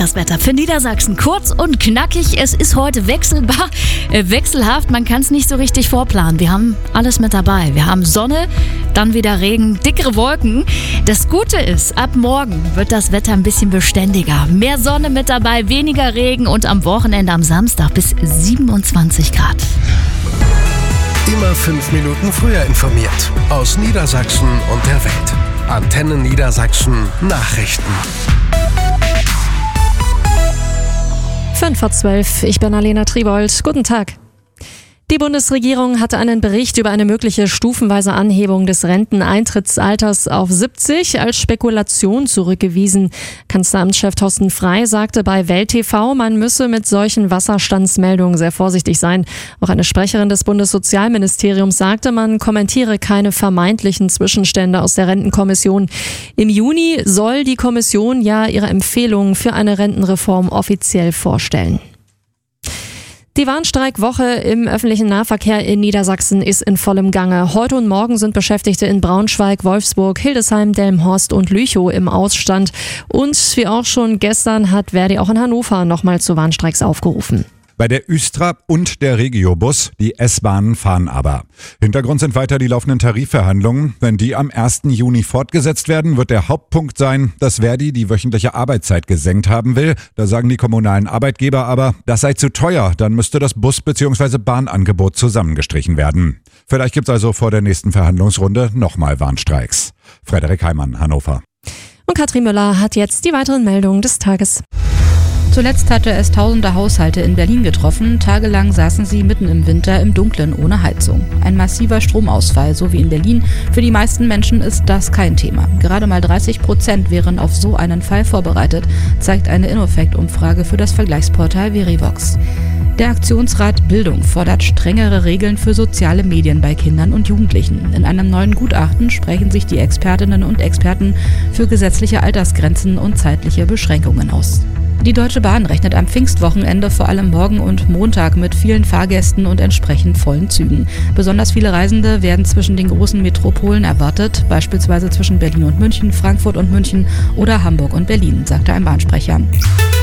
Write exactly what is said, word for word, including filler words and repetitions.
das Wetter für Niedersachsen. Kurz und knackig. Es ist heute wechselbar, äh, wechselhaft. Man kann es nicht so richtig vorplanen. Wir haben alles mit dabei. Wir haben Sonne, dann wieder Regen, dickere Wolken. Das Gute ist, ab morgen wird das Wetter ein bisschen beständiger. Mehr Sonne mit dabei, weniger Regen und am Wochenende am Samstag bis siebenundzwanzig Grad. Immer fünf Minuten früher informiert. Aus Niedersachsen und der Welt. Antenne Niedersachsen Nachrichten. fünf vor zwölf, ich bin Alena Tribold. Guten Tag. Die Bundesregierung hatte einen Bericht über eine mögliche stufenweise Anhebung des Renteneintrittsalters auf siebzig als Spekulation zurückgewiesen. Kanzleramtschef Thorsten Frey sagte bei Welt T V, man müsse mit solchen Wasserstandsmeldungen sehr vorsichtig sein. Auch eine Sprecherin des Bundessozialministeriums sagte, man kommentiere keine vermeintlichen Zwischenstände aus der Rentenkommission. Im Juni soll die Kommission ja ihre Empfehlungen für eine Rentenreform offiziell vorstellen. Die Warnstreikwoche im öffentlichen Nahverkehr in Niedersachsen ist in vollem Gange. Heute und morgen sind Beschäftigte in Braunschweig, Wolfsburg, Hildesheim, Delmenhorst und Lüchow im Ausstand. Und wie auch schon gestern hat Verdi auch in Hannover nochmal zu Warnstreiks aufgerufen. Bei der Östra und der Regiobus, die S-Bahnen fahren aber. Hintergrund sind weiter die laufenden Tarifverhandlungen. Wenn die am ersten Juni fortgesetzt werden, wird der Hauptpunkt sein, dass Verdi die wöchentliche Arbeitszeit gesenkt haben will. Da sagen die kommunalen Arbeitgeber aber, das sei zu teuer, dann müsste das Bus- bzw. Bahnangebot zusammengestrichen werden. Vielleicht gibt's also vor der nächsten Verhandlungsrunde nochmal Warnstreiks. Frederik Heimann, Hannover. Und Katrin Müller hat jetzt die weiteren Meldungen des Tages. Zuletzt hatte es tausende Haushalte in Berlin getroffen. Tagelang saßen sie mitten im Winter im Dunkeln ohne Heizung. Ein massiver Stromausfall, so wie in Berlin. Für die meisten Menschen ist das kein Thema. Gerade mal dreißig Prozent wären auf so einen Fall vorbereitet, zeigt eine Innofect-Umfrage für das Vergleichsportal Verivox. Der Aktionsrat Bildung fordert strengere Regeln für soziale Medien bei Kindern und Jugendlichen. In einem neuen Gutachten sprechen sich die Expertinnen und Experten für gesetzliche Altersgrenzen und zeitliche Beschränkungen aus. Die Deutsche Bahn rechnet am Pfingstwochenende vor allem morgen und Montag mit vielen Fahrgästen und entsprechend vollen Zügen. Besonders viele Reisende werden zwischen den großen Metropolen erwartet, beispielsweise zwischen Berlin und München, Frankfurt und München oder Hamburg und Berlin, sagte ein Bahnsprecher.